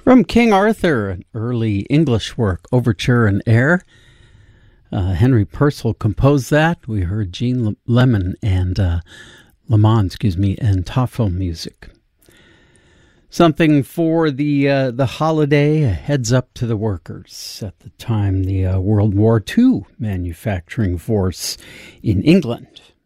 From King Arthur, an early English work, Overture in Air. Henry Purcell composed that. We heard Gene Lemon and Lamont, and Toffel music. Something for the holiday, a heads up to the workers. At the time, the World War II manufacturing force in England.